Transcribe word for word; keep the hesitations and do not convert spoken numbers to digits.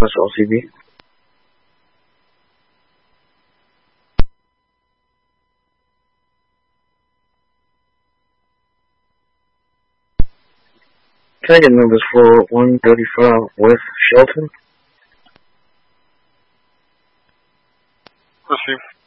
That's L C B. Can I get numbers for one thirty-five West Shelton? Receive.